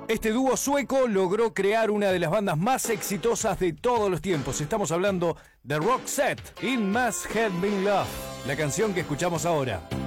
Este dúo sueco logró crear una de las bandas más exitosas de todos los tiempos. Estamos hablando de Roxette, It Must Have Been Love, la canción que escuchamos ahora.